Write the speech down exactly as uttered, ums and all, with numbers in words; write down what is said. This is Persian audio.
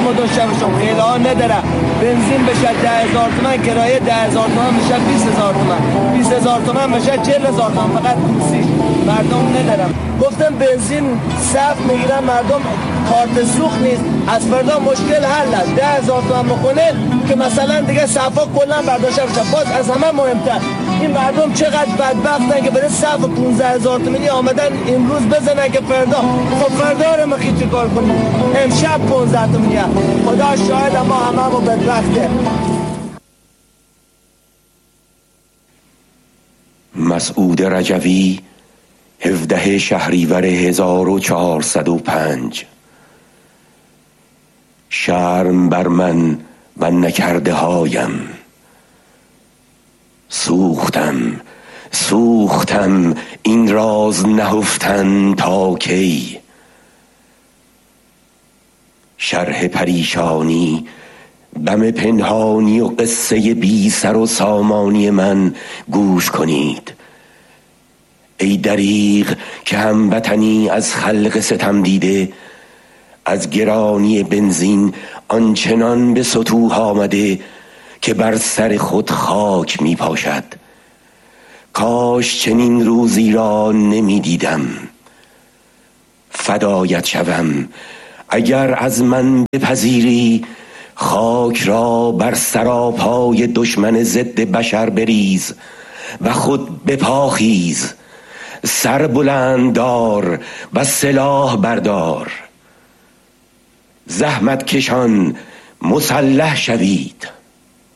و دو شبشون خیلی ها نداره بنزین بشه ده هزار تومن، کرایه ده هزار تومن بشه بیست هزار تومن، بیست هزار تومن بشه چهل هزار تومن، فقط کوسی مردم ندارم. گفتم بنزین صف میگیرن مردم، کارت سوخت نیست، از فردا مشکل حل است. ده هزار تومن بکنه که مثلا دیگه صفا کلا برداشته بشه. باز از همه مهمتر این مردم چقدر بدبختن که برای صف پانزده هزار تومانی آمدن امروز بزنن که فردا، خب فردا رو مخی چی کار کنیم؟ امشب پانزده تومانی خدا شاهد ما همه با بدبخته. مسعود رجوی، هفده شهریور هزار و چهارصد و پنج. شرم بر من و نکرده هایم، سوختم سوختم این راز نهفتن تا کی. شرح پریشانی، غم پنهانی و قصه بی سر و سامانی من گوش کنید. ای دریغ که هموطنی از خلق ستم دیده، از گرانی بنزین آنچنان به سطوح آمده که بر سر خود خاک می پاشد. کاش چنین روزی را نمی دیدم. فدایت شوم اگر از من بپذیری، خاک را بر سراپای دشمن ضد بشر بریز و خود بپاخیز. سر بلند دار و سلاح بردار، زحمت کشان مسلح شوید.